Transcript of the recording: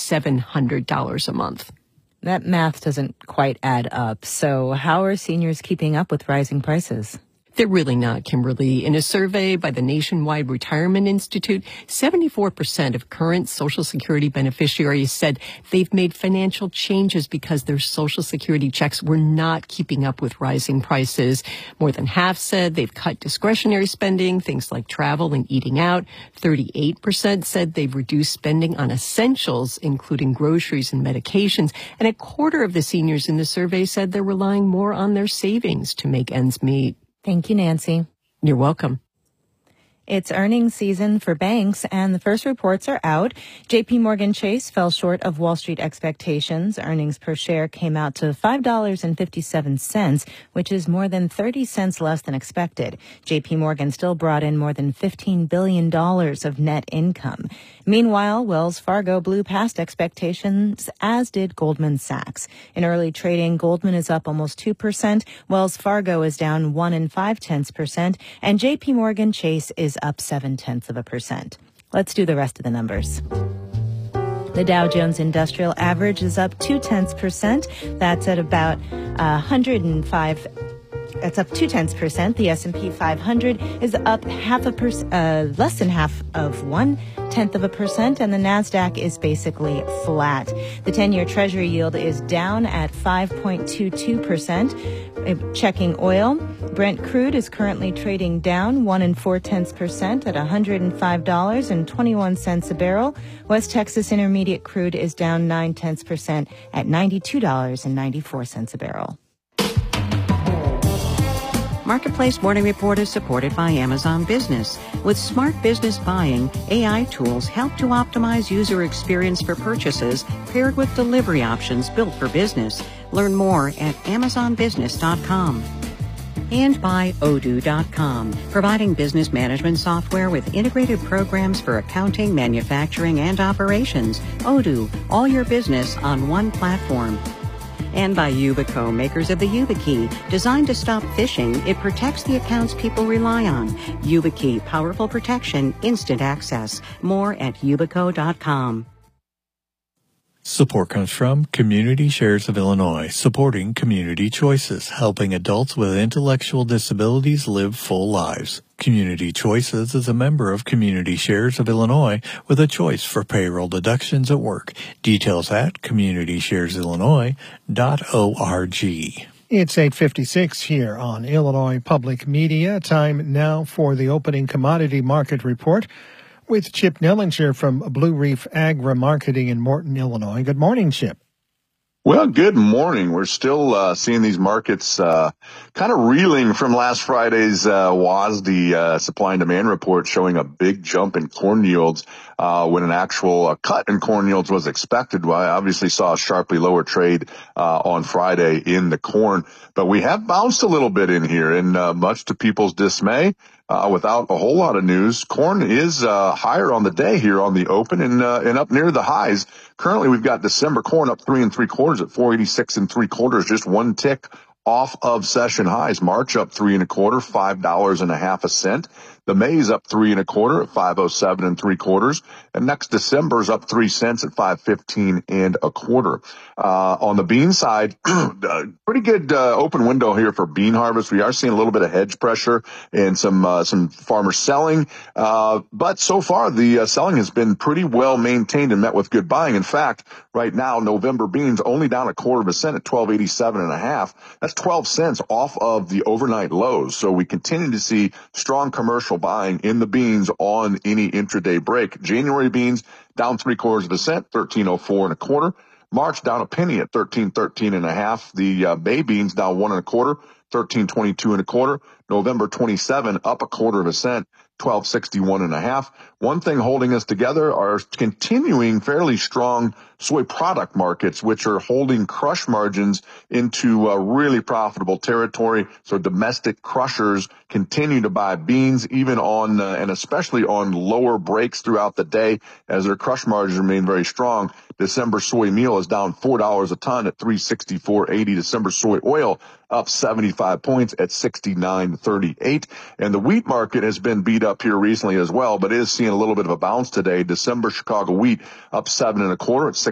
$700 a month. That math doesn't quite add up. So how are seniors keeping up with rising prices? They're really not, Kimberly. In a survey by the Nationwide Retirement Institute, 74% of current Social Security beneficiaries said they've made financial changes because their Social Security checks were not keeping up with rising prices. More than half said they've cut discretionary spending, things like travel and eating out. 38% said they've reduced spending on essentials, including groceries and medications. And a quarter of the seniors in the survey said they're relying more on their savings to make ends meet. Thank you, Nancy. You're welcome. It's earnings season for banks, and the first reports are out. JP Morgan Chase fell short of Wall Street expectations. Earnings per share came out to $5.57, which is more than 30 cents less than expected. JP Morgan still brought in more than $15 billion of net income. Meanwhile, Wells Fargo blew past expectations, as did Goldman Sachs. In early trading, Goldman is up almost 2%, Wells Fargo is down 1.5%, and JP Morgan Chase is up 0.7%. Let's do the rest of the numbers. The Dow Jones Industrial Average is up 0.2%. That's at about 105. That's up 0.2%. The S&P 500 is up less than 0.1%, and the Nasdaq is basically flat. The 10-year Treasury yield is down at 5.22%. Checking oil, Brent crude is currently trading down 1.4% at $105.21 a barrel. West Texas Intermediate crude is down 0.9% at $92.94 a barrel. Marketplace Morning Report is supported by Amazon Business. With smart business buying, AI tools help to optimize user experience for purchases paired with delivery options built for business. Learn more at amazonbusiness.com. And by Odoo.com, providing business management software with integrated programs for accounting, manufacturing, and operations. Odoo, all your business on one platform. And by Yubico, makers of the YubiKey. Designed to stop phishing, it protects the accounts people rely on. YubiKey, powerful protection, instant access. More at Yubico.com. Support comes from Community Shares of Illinois, supporting community choices, helping adults with intellectual disabilities live full lives. Community Choices is a member of Community Shares of Illinois with a choice for payroll deductions at work. Details at communitysharesillinois.org. It's 8:56 here on Illinois Public Media. Time now for the opening commodity market report with Chip Nellinger from Blue Reef Agri Marketing in Morton, Illinois. Good morning, Chip. Well, good morning. We're still seeing these markets kind of reeling from last Friday's WASDE supply and demand report showing a big jump in corn yields when an actual cut in corn yields was expected. Well, I obviously saw a sharply lower trade on Friday in the corn, but we have bounced a little bit in here, and much to people's dismay, without a whole lot of news, corn is higher on the day here on the open and up near the highs. Currently, we've got December corn up 3 3/4 at 486 3/4, just one tick off of session highs. March up 3 1/4, $5.50. The maize up 3 1/4 at 507 3/4, and next December's up 3 cents at 515 1/4. On the bean side, pretty good open window here for bean harvest. We are seeing a little bit of hedge pressure and some farmers selling, but so far the selling has been pretty well maintained and met with good buying. In fact, right now November beans only down 1/4 cent at 12.87 1/2. That's 12 cents off of the overnight lows. So we continue to see strong commercial buying in the beans on any intraday break. January beans down 3/4 cent, 13.04 1/4. March down a penny at 13.13 1/2. The May beans down 1 1/4, 13.22 1/4. November 27 up 1/4 cent, 12.61 1/2. One thing holding us together are continuing fairly strong soy product markets, which are holding crush margins into really profitable territory. So domestic crushers continue to buy beans even on and especially on lower breaks throughout the day as their crush margins remain very strong. December soy meal is down $4 a ton at 364.80. December soy oil up 75 points at 69.38. And the wheat market has been beat up here recently as well, but is seeing a little bit of a bounce today. December Chicago wheat up 7 1/4 at